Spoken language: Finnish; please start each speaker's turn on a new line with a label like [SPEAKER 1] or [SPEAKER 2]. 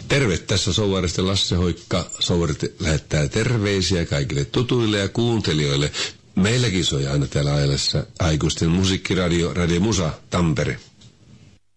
[SPEAKER 1] Terve, tässä Souvarista Lasse Hoikka. Souvarit lähettää terveisiä kaikille tutuille ja kuuntelijoille. Meilläkin soi aina täällä ajallessa aikuisten musiikkiradio, Radio Musa, Tampere.